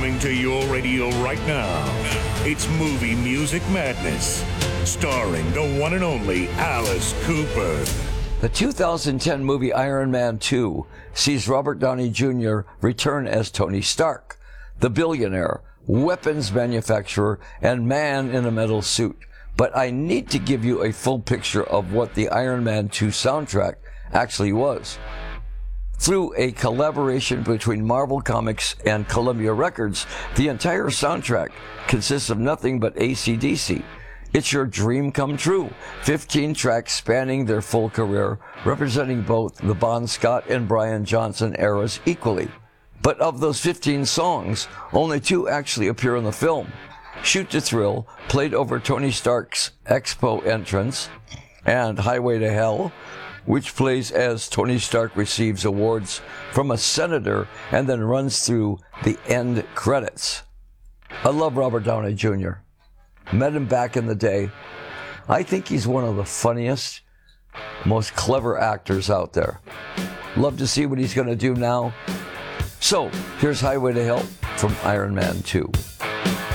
Coming to your radio right now, it's Movie Music Madness, starring the one and only Alice Cooper. The 2010 movie Iron Man 2 sees Robert Downey Jr. return as Tony Stark, the billionaire, weapons manufacturer, and man in a metal suit. But I need to give you a full picture of what the Iron Man 2 soundtrack actually was. Through a collaboration between Marvel Comics and Columbia Records, the entire soundtrack consists of nothing but AC/DC. It's your dream come true. 15 tracks spanning their full career, representing both the Bon Scott and Brian Johnson eras equally. But of those 15 songs, only 2 actually appear in the film. Shoot to Thrill, played over Tony Stark's Expo entrance, and Highway to Hell, which plays as Tony Stark receives awards from a senator and then runs through the end credits. I love Robert Downey Jr. Met him back in the day. I think he's one of the funniest, most clever actors out there. Love to see what he's going to do now. So, here's Highway to Hell from Iron Man 2.